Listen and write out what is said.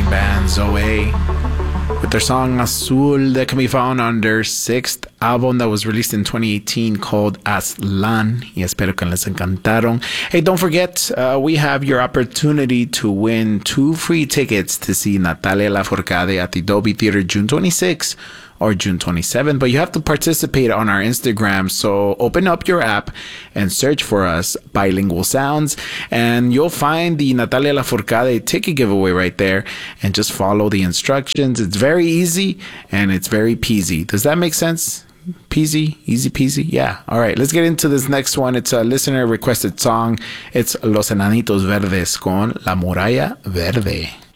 band Zoe with their song Azul that can be found on their sixth album that was released in 2018 called Aslan. Y espero que les encantaron. Hey, don't forget, we have your opportunity to win 2 free tickets to see Natalia Lafourcade at the Dolby Theater June 26 or June 27, but you have to participate on our Instagram. So open up your app and search for us, Bilingual Sounds, and you'll find the Natalia Lafourcade ticket giveaway right there, and just follow the instructions. It's very easy and it's very peasy. Does that make sense? Peasy, easy peasy. Yeah. All right, let's get into this next one. It's a listener requested song. It's Los Enanitos Verdes con La Muralla Verde.